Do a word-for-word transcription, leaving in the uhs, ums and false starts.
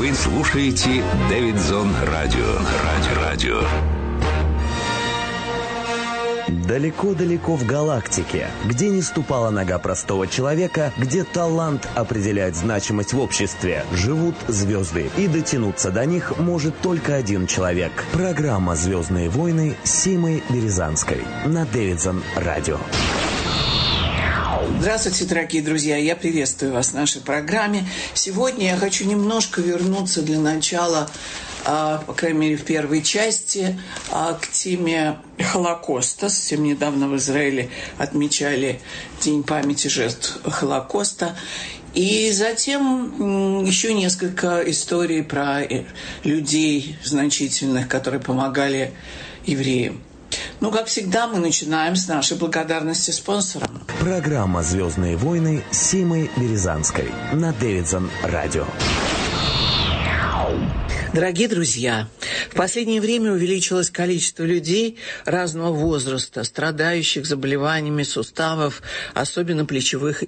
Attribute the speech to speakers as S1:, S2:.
S1: Вы слушаете Дэвидсон Радио. Радио. Радио.
S2: Далеко-далеко в галактике, где не ступала нога простого человека, где талант определяет значимость в обществе, живут звезды. И дотянуться до них может только один человек. Программа «Звездные войны» с Симой Березанской на Дэвидсон Радио.
S3: Здравствуйте, дорогие друзья! Я приветствую вас в нашей программе. Сегодня я хочу немножко вернуться для начала, по крайней мере, в первой части, к теме Холокоста. Совсем недавно в Израиле отмечали День памяти жертв Холокоста. И затем еще несколько историй про людей значительных, которые помогали евреям. Ну, как всегда, мы начинаем с нашей благодарности спонсорам.
S2: Программа «Звездные войны» с Симой Березанской на Дэвидсон Радио.
S3: Дорогие друзья, в последнее время увеличилось количество людей разного возраста, страдающих заболеваниями суставов, особенно плечевых